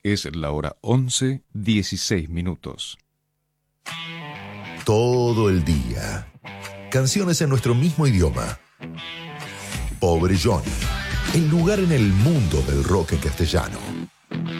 Es la hora 11:16. Todo el día. Canciones en nuestro mismo idioma. Pobre Johnny. El lugar en el mundo del rock en castellano.